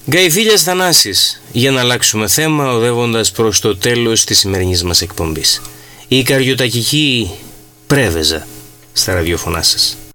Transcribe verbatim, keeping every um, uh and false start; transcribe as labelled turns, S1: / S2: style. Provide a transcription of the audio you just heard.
S1: Γκαϊφίλιας Θανάσης, για να αλλάξουμε θέμα οδεύοντας προς το τέλος της σημερινής μας εκπομπής. Η καρδιοταχική πρέβεζα στα ραδιοφωνά σας.